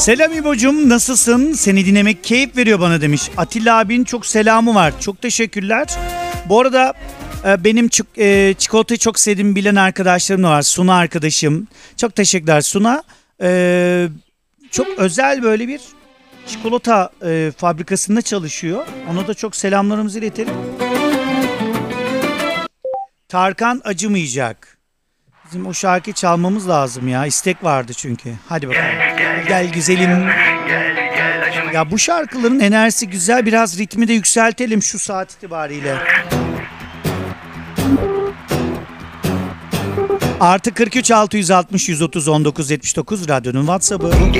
Selam İbo'cum, nasılsın? Seni dinlemek keyif veriyor bana demiş. Atilla abinin çok selamı var. Çok teşekkürler. Bu arada benim çikolatayı çok sevdiğimi bilen arkadaşlarım da var. Suna arkadaşım. Çok teşekkürler Suna. Çok özel böyle bir çikolata fabrikasında çalışıyor. Ona da çok selamlarımızı iletelim. Tarkan acımayacak. Bizim o şarkıyı çalmamız lazım ya. İstek vardı çünkü. Hadi bakalım. Gel güzelim. Ya bu şarkıların enerjisi güzel. Biraz ritmi de yükseltelim şu saat itibariyle. Artı 43 660 130 19 79 radyonun WhatsApp'ı.